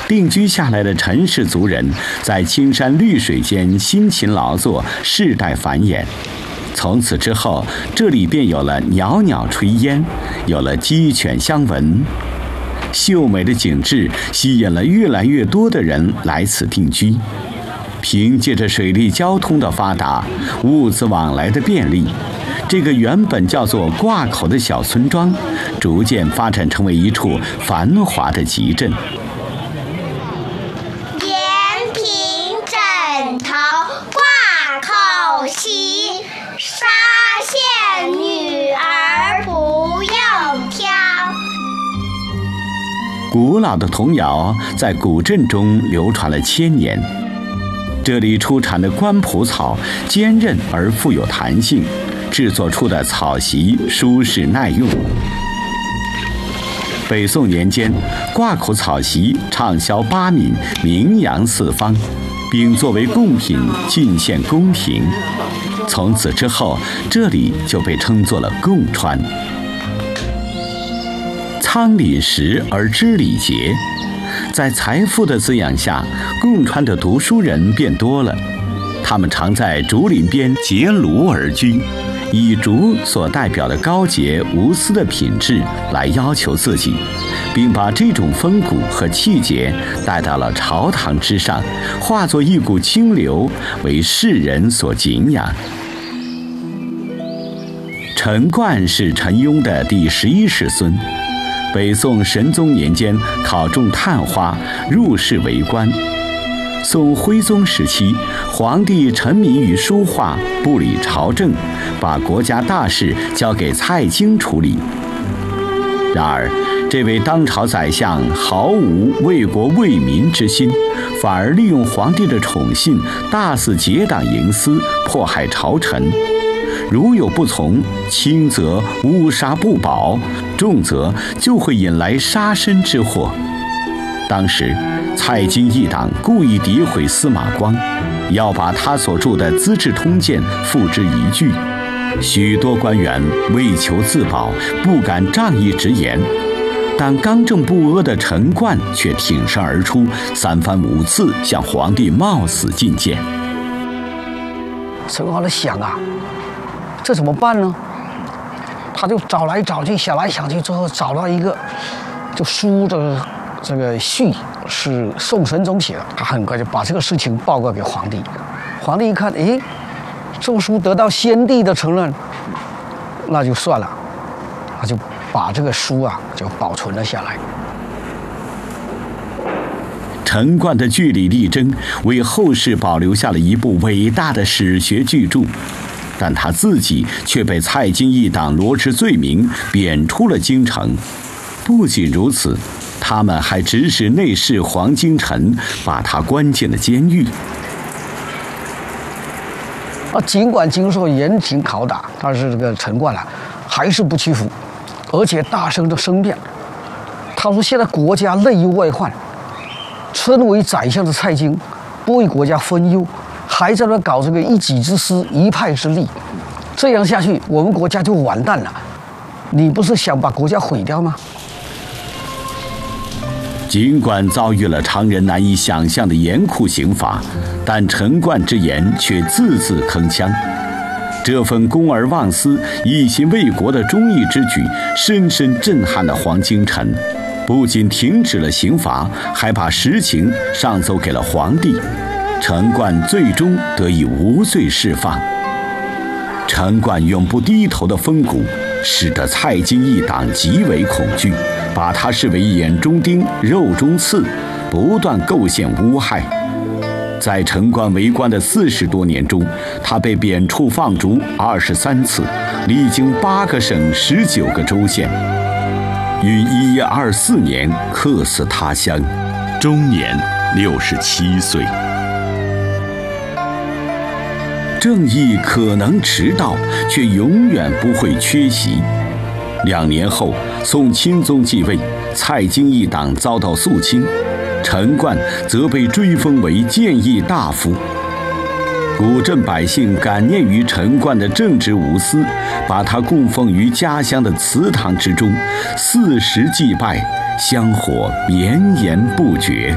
定居下来的陈氏族人在青山绿水间辛勤劳作，世代繁衍。从此之后，这里便有了袅袅炊烟，有了鸡犬相闻。秀美的景致吸引了越来越多的人来此定居。凭借着水利交通的发达，物资往来的便利，这个原本叫做挂口的小村庄，逐渐发展成为一处繁华的集镇。 延平枕头挂口稀，沙县女儿不用挑。 古老的童谣在古镇中流传了千年。这里出产的官蒲草坚韧而富有弹性，制作出的草席舒适耐用。北宋年间，挂口草席畅销八闽，名扬四方，并作为贡品进献宫廷。从此之后，这里就被称作了贡川。仓廪实而知礼节。在财富的滋养下，贡川的读书人变多了。他们常在竹林边结庐而居，以竹所代表的高洁无私的品质来要求自己，并把这种风骨和气节带到了朝堂之上，化作一股清流，为世人所敬仰。陈冠是陈庸的第11世孙。北宋神宗年间考中探花，入仕为官。宋徽宗时期，皇帝沉迷于书画，不理朝政，把国家大事交给蔡京处理。然而，这位当朝宰相毫无为国为民之心，反而利用皇帝的宠信，大肆结党营私，迫害朝臣。如有不从，轻则乌纱不保，重则就会引来杀身之祸。当时，蔡京一党故意诋毁司马光，要把他所著的《资治通鉴》付之一炬。许多官员为求自保，不敢仗义直言，但刚正不阿的陈冠却挺身而出，三番五次向皇帝冒死进谏。 陈冠在想啊，这怎么办呢？他就找来找去，想来想去，最后找到一个，就书的这个序是宋神宗写的，他很快就把这个事情报告给皇帝。皇帝一看，诶，这书得到先帝的承认，那就算了，他就把这个书啊就保存了下来。 陈冠的据理力争，为后世保留下了一部伟大的史学巨著。但他自己却被蔡京一党罗织罪名，贬出了京城。不仅如此，他们还指使内侍黄京臣把他关进了监狱。 尽管经受严刑拷打，但是这个陈冠啊，还是不屈服，而且大声的声辩。他说：“现在国家内忧外患，身为宰相的蔡京不为国家分忧，还在那搞这个一己之私、一派之利，这样下去，我们国家就完蛋了。你不是想把国家毁掉吗？” 尽管遭遇了常人难以想象的严酷刑罚，但陈冠之言却字字铿锵。这份公而忘私、一心为国的忠义之举，深深震撼了黄京臣。不仅停止了刑罚，还把实情上奏给了皇帝。陈冠最终得以无罪释放。陈冠永不低头的风骨，使得蔡京一党极为恐惧，把他视为眼中钉、肉中刺，不断构陷诬害。在陈冠为官的40多年中，他被贬黜放逐23次，历经8个省、19个州县，于1124年客死他乡，终年67岁。正义可能迟到，却永远不会缺席。2年后，宋钦宗继位，蔡京一党遭到肃清，陈冠则被追封为谏议大夫。古镇百姓感念于陈冠的正直无私，把他供奉于家乡的祠堂之中，40祭拜，香火绵延不绝。